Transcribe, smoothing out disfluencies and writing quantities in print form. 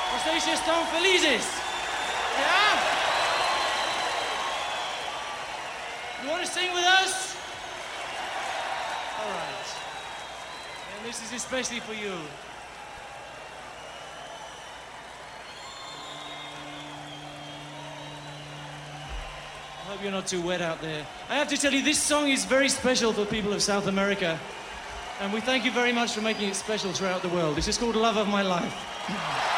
¿Ustedes están felices? Yeah? You want to sing with us? All right. And this is especially for you. I hope you're not too wet out there. I have to tell you, this song is very special for people of South America. And we thank you very much for making it special throughout the world. This is called Love of My Life.